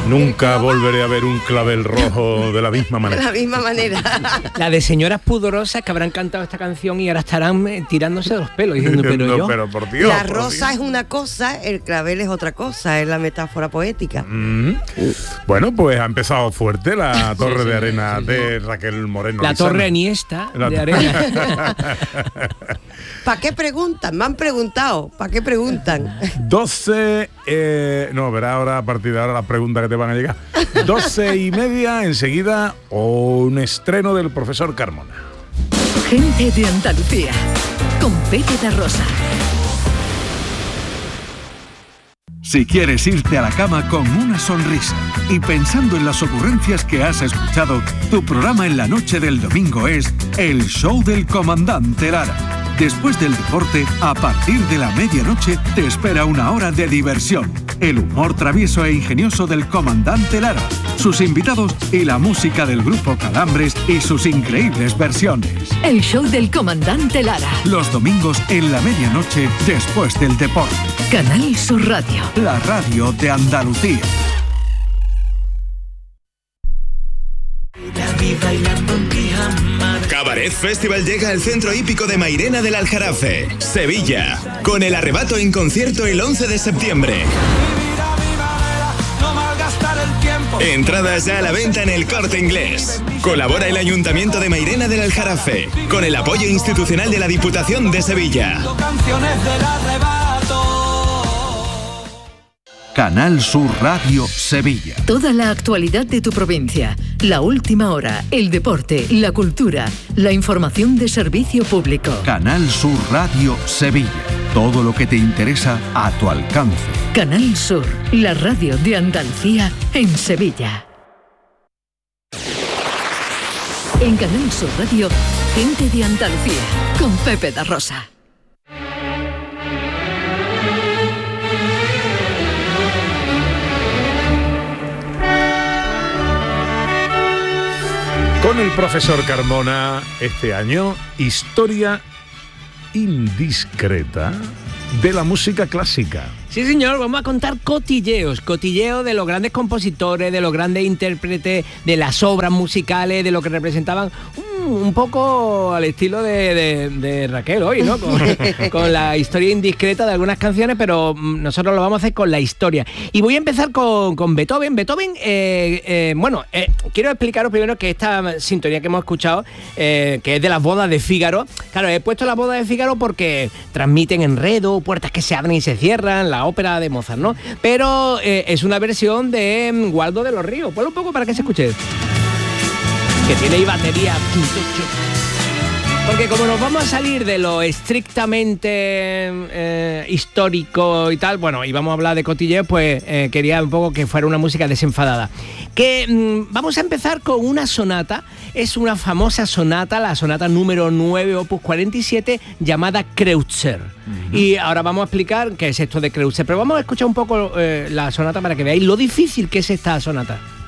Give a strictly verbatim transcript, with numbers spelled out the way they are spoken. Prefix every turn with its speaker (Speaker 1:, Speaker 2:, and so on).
Speaker 1: Nunca volveré a ver un clavel rojo de la misma manera.
Speaker 2: De la misma manera.
Speaker 3: La de señoras pudorosas que habrán cantado esta canción y ahora estarán eh, tirándose de los pelos diciendo, pero
Speaker 1: no,
Speaker 3: yo...
Speaker 1: pero por Dios,
Speaker 2: La
Speaker 1: por
Speaker 2: rosa
Speaker 1: Dios.
Speaker 2: es una cosa, el clavel es otra cosa, es la metáfora poética.
Speaker 1: Mm. Bueno, pues ha empezado fuerte la torre
Speaker 3: sí,
Speaker 1: de
Speaker 3: sí,
Speaker 1: arena
Speaker 3: sí, sí.
Speaker 1: de Raquel Moreno.
Speaker 3: La
Speaker 1: Lizana.
Speaker 3: torre Iniesta
Speaker 1: La
Speaker 3: de
Speaker 1: to-
Speaker 3: arena.
Speaker 2: ¿Para qué preguntan? Me han preguntado. ¿Para qué preguntan?
Speaker 1: doce, eh, no, verá ahora a partir de ahora las preguntas que te van a llegar. doce y media, enseguida, un estreno del profesor Carmona.
Speaker 4: Gente de Andalucía, con Pepe da Rosa.
Speaker 5: Si quieres irte a la cama con una sonrisa y pensando en las ocurrencias que has escuchado, tu programa en la noche del domingo es El Show del Comandante Lara. Después del deporte, a partir de la medianoche, te espera una hora de diversión. El humor travieso e ingenioso del Comandante Lara, sus invitados y la música del grupo Calambres y sus increíbles versiones.
Speaker 4: El Show del Comandante Lara.
Speaker 5: Los domingos en la medianoche, después del deporte.
Speaker 4: Canal Sur Radio.
Speaker 5: La radio de Andalucía.
Speaker 6: Cabaret Festival llega al centro hípico de Mairena del Aljarafe, Sevilla, con El Arrebato en concierto el once de septiembre. Entradas ya a la venta en El Corte Inglés. Colabora el Ayuntamiento de Mairena del Aljarafe, con el apoyo institucional de la Diputación de Sevilla.
Speaker 5: Canal Sur Radio Sevilla.
Speaker 4: Toda la actualidad de tu provincia, la última hora, el deporte, la cultura, la información de servicio público.
Speaker 5: Canal Sur Radio Sevilla. Todo lo que te interesa a tu alcance.
Speaker 4: Canal Sur, la radio de Andalucía en Sevilla. En Canal Sur Radio, Gente de Andalucía, con Pepe da Rosa.
Speaker 1: Con el profesor Carmona, este año, historia indiscreta de la música clásica.
Speaker 3: Sí, señor, vamos a contar cotilleos, cotilleos de los grandes compositores, de los grandes intérpretes, de las obras musicales, de lo que representaban un, un poco al estilo de, de, de Raquel hoy, ¿no? Con, con la historia indiscreta de algunas canciones, pero nosotros lo vamos a hacer con la historia. Y voy a empezar con, con Beethoven. Beethoven, eh, eh, bueno, eh, quiero explicaros primero que esta sintonía que hemos escuchado, eh, que es de las bodas de Fígaro, claro, he puesto las bodas de Fígaro porque transmiten enredo, puertas que se abren y se cierran, la ópera de Mozart, ¿no? Pero eh, es una versión de um, Waldo de los Ríos. Ponlo un poco para que se escuche. Que tiene ahí batería. Porque como nos vamos a salir de lo estrictamente eh, histórico y tal, bueno, y vamos a hablar de cotilleos, pues eh, quería un poco que fuera una música desenfadada. Que mm, vamos a empezar con una sonata, es una famosa sonata, la sonata número nueve, opus cuarenta y siete, llamada Kreutzer. Uh-huh. Y ahora vamos a explicar qué es esto de Kreutzer, pero vamos a escuchar un poco eh, la sonata para que veáis lo difícil que es esta sonata.